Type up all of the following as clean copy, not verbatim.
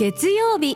月曜日。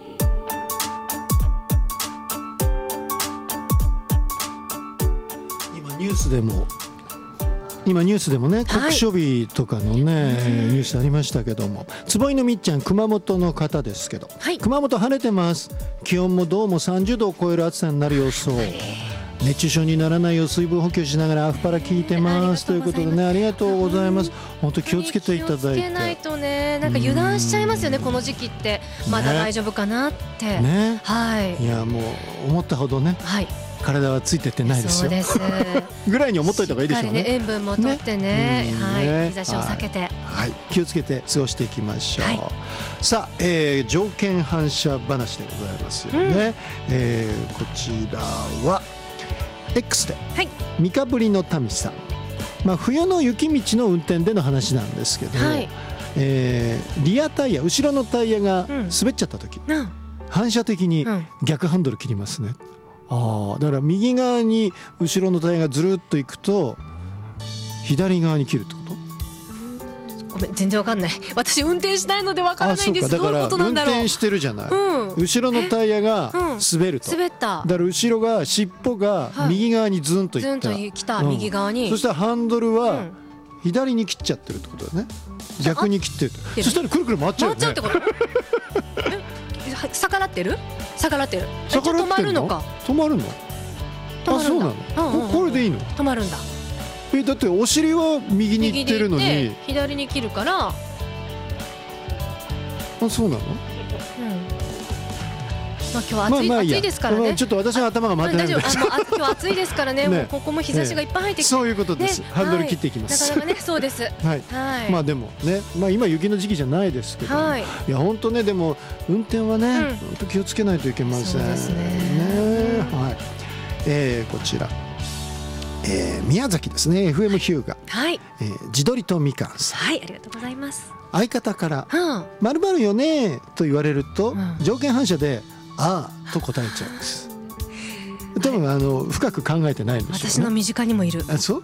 今ニュースでもね、酷暑日とかのね、ニュースありましたけども、坪井のみっちゃん熊本の方ですけど、熊本晴れてます。気温もどうも30度を超える暑さになる予想。熱中症にならないよう水分補給しながらアフパラ聞いてますということでね、ありがとうございます。本当気をつけていただいて、気をつけないとね、なんか油断しちゃいますよね、この時期ってまだ大丈夫かなってね、 はい、 いやもう思ったほどね、はい、体はついてってないですよ。そうですぐらいに思っといた方がいいでしょうね。 塩分もとってね、はい、日差しを避けて、 はい、気をつけて過ごしていきましょう。さあ、条件反射話でございますよね。こちらはX で、三日ぶりの民さん、冬の雪道の運転での話なんですけど、リアタイヤ、後ろのタイヤが滑っちゃった時、反射的に逆ハンドル切りますね。だから右側に後ろのタイヤがずるっといくと左側に切るってこと？ ごめん、全然わかんない。私運転しないのでわからないんです。 だからどういうことなんだろう。 運転してるじゃない、後ろのタイヤが滑ると、 滑った。 だから後ろが尻尾が右側にズンといった、 ズンときた、右側に。 そしたらハンドルは左に切っちゃってるってことだね。逆に切ってると、そしたらくるくる回っちゃうよね。 回っちゃうってこと逆らってる？逆らってる。 止まるのか。 止まるの？そうなの？これでいいの？ 止まるんだ。 だってお尻は右に行ってるのに左に切るから。 そうなの？ 今日は暑いですからね。 ちょっと私の頭が回ってないんで、 今日暑いですからね。もうここも日差しがいっぱい入ってきて、 そういうことです。ハンドル切っていきます。 なかなかね、そうです。 でもね、今雪の時期じゃないですけど、いや本当ね、でも運転はね、本当気をつけないといけません。そうですね。こちら宮崎ですね。 FM ヒューガ、自撮りとみかんさん、 ありがとうございます。 相方から〇〇よねと言われると、条件反射でああと答えちゃうんです。多分深く考えてないんでしょうね。 私の身近にもいる。 そう、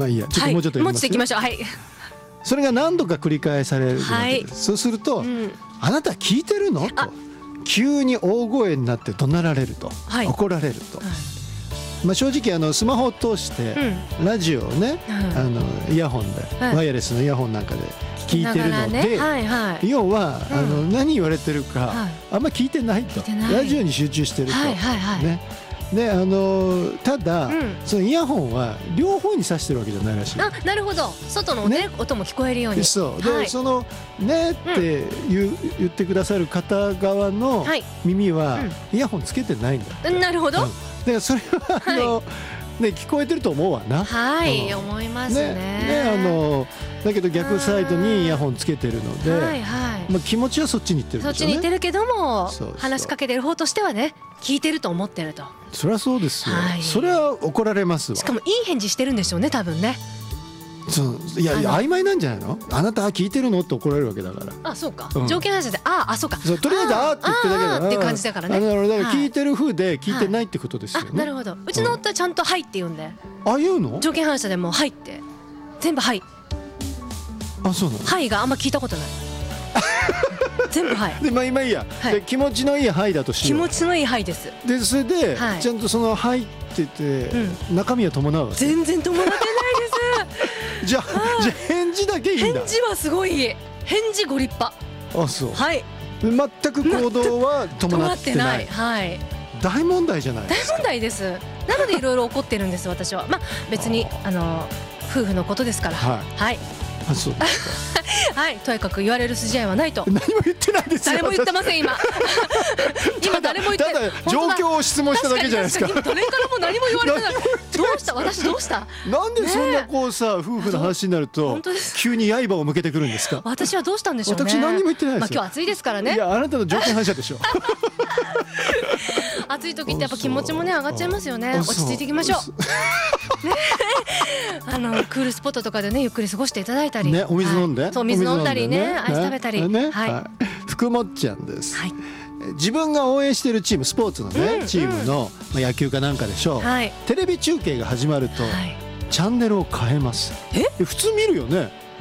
いいや、ちょっともうちょっともうちょっといきましょう。 それが何度か繰り返されるわけです。そうすると、あなた聞いてるのと急に大声になって怒鳴られると、怒られると、正直スマホを通してラジオをね、イヤホンで、ワイヤレスのイヤホンなんかで聞いてるので、要は何言われてるかあんま聞いてないと、ラジオに集中してるとね。でただ、そのイヤホンは両方に挿してるわけじゃないらしい。 なるほど。外のね、音も聞こえるように。 そうで、そのねって言ってくださる方側の耳はイヤホンつけてないんだ。 なるほど。 だからそれは聞こえてると思うわな。 思いますね。 だけど逆サイドにイヤホンつけてるので、気持ちはそっちに行ってるんでしょうね。 そっちに行ってるけども、話しかけてる方としてはね、聞いてると思ってると。 そりゃそうですよ。それは怒られますわ。 しかもいい返事してるんでしょうね、多分ね。 いや曖昧なんじゃないの？あなた聞いてるのって怒られるわけだから。 そうか。条件反射でそうか。 とりあえずって言ってだけだって感じだからね。 だから聞いてる風で聞いてないってことですよね。 なるほど。うちの夫はちゃんとはいって言うんで。 言うの？ 条件反射でもはいって全部はい。 そうなの？ はいがあんま聞いたことない。全部はい。 で今いいや。気持ちのいいはいだとしよう。 気持ちのいいはいです。 でそれでちゃんとそのはいってて中身は伴うわけ？ 全然伴ってないです。 じゃあ返事だけいいんだ。 返事はすごいいい。返事ご立派。 そう。 はい。 全く行動は伴ってない。 はい。 大問題じゃないですか。 大問題です。なのでいろいろ怒ってるんです、私は。別に夫婦のことですから。はい。 そうですか。 とにかく言われる筋合いはないと。 何も言ってないですよ。 誰も言ってません今。今誰も言ってない。 ただ状況を質問しただけじゃないですか。 今誰からも何も言われてない。どうした？私どうした？ なんでそんな夫婦の話になると急に刃を向けてくるんですか？ 私はどうしたんでしょうね。 私何にも言ってないですよ。 今日暑いですからね。 いやあなたの条件反射でしょ。 暑い時ってやっぱ気持ちもね上がっちゃいますよね。落ち着いていきましょう。クールスポットとかでねゆっくり過ごしていただいたり、 お水飲んで、 そう水飲んだりね、アイス食べたり。 福もっちゃんです。自分が応援しているチーム、スポーツのねチームの野球かなんかでしょう。テレビ中継が始まるとチャンネルを変えます。普通見るよね。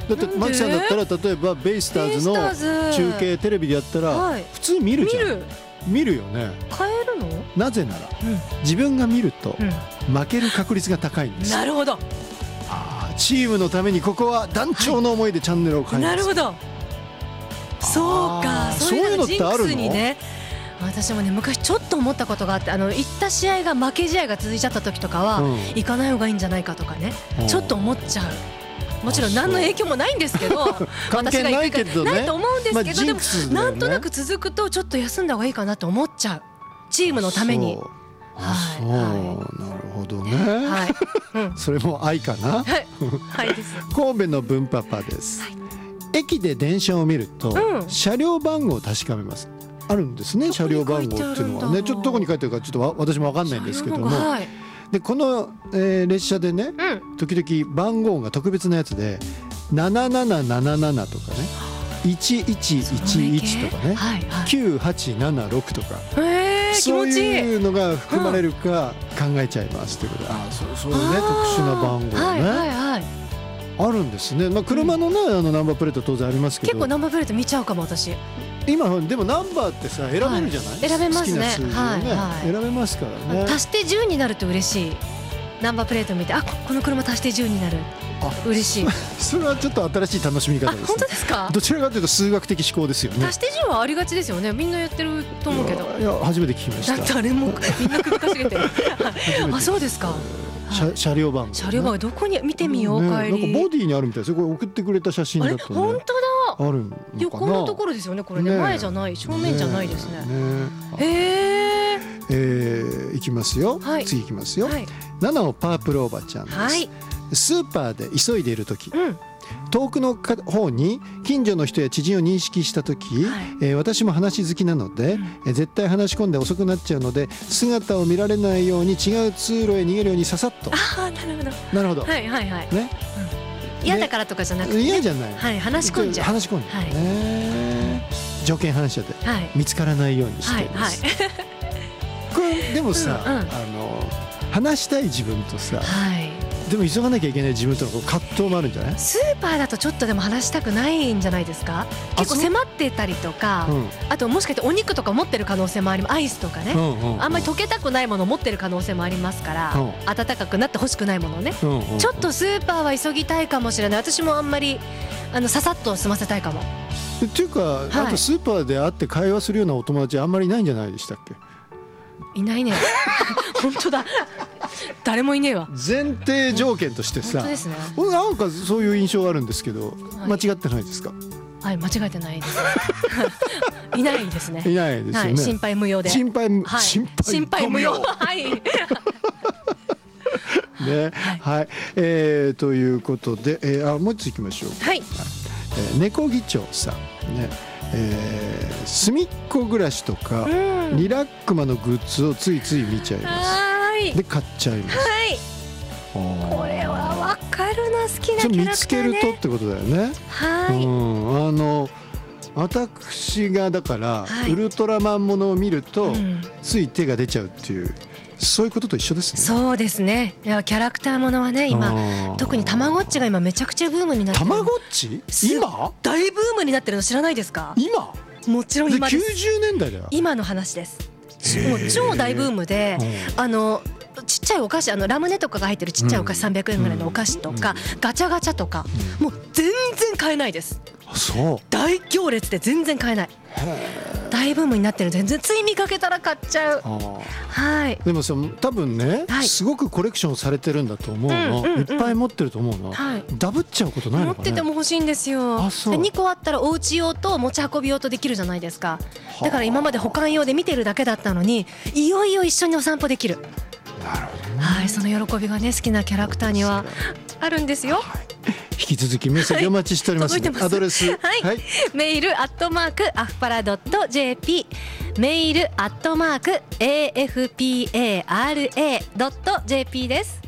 だってマキさんだったら例えばベイスターズの中継テレビでやったら普通見るじゃん。見るよね。 変えるの？ なぜなら、自分が見ると負ける確率が高いんです。 なるほど。 チームのためにここは団長の思いでチャンネルを変えます。 なるほど。そうか、そういうのってあるの？私もね昔ちょっと思ったことがあって、行った試合が負け試合が続いちゃった時とかは、行かない方がいいんじゃないかとかね、ちょっと思っちゃう。もちろん何の影響もないんですけど関係ないけどね、 ないと思うんですけど、でもなんとなく続くとちょっと休んだ方がいいかなと思っちゃう、チームのために。 そう、なるほどね。それも愛かな。 はいです。 神戸の文パパです。駅で電車を見ると車両番号を確かめます。あるんですね、車両番号っていうのはね。ちょっとどこに書いてるかちょっと私も分かんないんですけども、でこの列車でね、時々番号が特別なやつで7777とかね、1111とかね、9876とか、そういうのが含まれるか考えちゃいますということで、そういうね特殊な番号ねあるんですね。車のねナンバープレート当然ありますけど、 結構ナンバープレート見ちゃうかも私。 今でもナンバーってさ選べるじゃない？ 選べますね。 選べますからね。 足して10になると嬉しい。ナンバープレート見て、この車足して10になる。嬉しい。 それはちょっと新しい楽しみ方です。 本当ですか？ どちらかというと数学的思考ですよね。 足して10はありがちですよね。みんなやってると思うけど。 いや初めて聞きました。 誰もみんな首かしげてる。そうですか。 車両番号。 車両番号どこに見てみよう、帰り。 なんかボディにあるみたいですよ。これ送ってくれた写真だとね。 本当だ。 あるのかな。 横のところですよね。これね、前じゃない、正面じゃないですね。 いきますよ。次いきますよ。7をパープルおばちゃんです。スーパーで急いでいる時、遠くの方に近所の人や知人を認識した時、私も話好きなので、絶対話し込んで遅くなっちゃうので姿を見られないように違う通路へ逃げるようにささっと。なるほど。ね。 嫌だからとかじゃなくて、 嫌じゃない。 話し込んじゃう。 話し込んじゃう。条件反射で見つからないようにしています。これでもさ、話したい自分とさ、でも急がなきゃいけない自分との葛藤もあるんじゃない？ スーパーだとちょっとでも話したくないんじゃないですか？結構迫ってたりとか、あともしかしてお肉とか持ってる可能性もあります。アイスとかね、あんまり溶けたくないものを持ってる可能性もありますから、温かくなってほしくないものをね、ちょっとスーパーは急ぎたいかもしれない。私もあんまりささっと済ませたいかも。 っていうか、あとスーパーで会って会話するようなお友達あんまりいないんじゃないでしたっけ？ いないね。本当だ。誰もいねえわ。 前提条件としてさ、なんかそういう印象があるんですけど、間違ってないですか？ はい、間違えてないです。いないですね。 いないですよね。 心配無用で。 心配無用。はい。 ね、はい、ということで、もう一ついきましょう。 はい。 猫議長さんね。隅っこ暮らしとかリラックマのグッズをついつい見ちゃいます。で買っちゃいます。 これは分かるな、好きなキャラクターね。 見つけるとってことだよね。私がだから、ウルトラマンものを見ると、つい手が出ちゃうっていう、そういうことと一緒ですね。 そうですね。いやキャラクターものはね、今特にたまごっちが今めちゃくちゃブームになってる。 たまごっち？今？ 大ブームになってるの知らないですか？ 今？ もちろん今です。 90年代だよ。 今の話です。もう超大ブームで、ちっちゃいお菓子、ラムネとかが入ってるちっちゃいお菓子300円ぐらいのお菓子とか、ガチャガチャとか、もう全然買えないです。 そう。 大行列で全然買えない。大ブームになってるので、つい見かけたら買っちゃう。はい。 でもさ、多分ね、すごくコレクションされてるんだと思うの。いっぱい持ってると思うの。ダブっちゃうことないのかね。持ってても欲しいんですよ。2個あったらお家用と持ち運び用とできるじゃないですか。だから今まで保管用で見てるだけだったのに、いよいよ一緒にお散歩できる。 なるほどね。 はい、その喜びがね、好きなキャラクターにはあるんですよ。 引き続きメッセージお待ちしております。アドレス、 メール@afpara.jp、メール@afpara.jp です。